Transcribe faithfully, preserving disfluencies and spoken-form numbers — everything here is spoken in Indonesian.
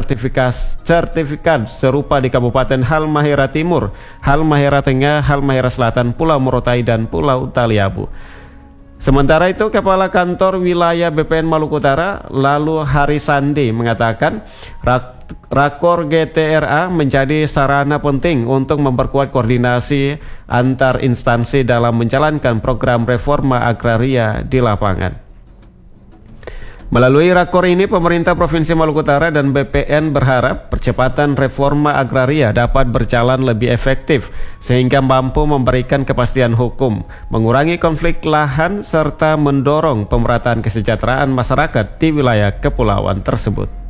sertifikat, sertifikat serupa di Kabupaten Halmahera Timur, Halmahera Tengah, Halmahera Selatan, Pulau Morotai, dan Pulau Taliabu. Sementara itu, Kepala Kantor Wilayah B P N Maluku Utara, Lalu Harisandi, mengatakan rak, Rakor G T R A menjadi sarana penting untuk memperkuat koordinasi antar instansi dalam menjalankan program reforma agraria di lapangan. Melalui rakor ini, pemerintah Provinsi Maluku Utara dan B P N berharap percepatan reforma agraria dapat berjalan lebih efektif sehingga mampu memberikan kepastian hukum, mengurangi konflik lahan, serta mendorong pemerataan kesejahteraan masyarakat di wilayah kepulauan tersebut.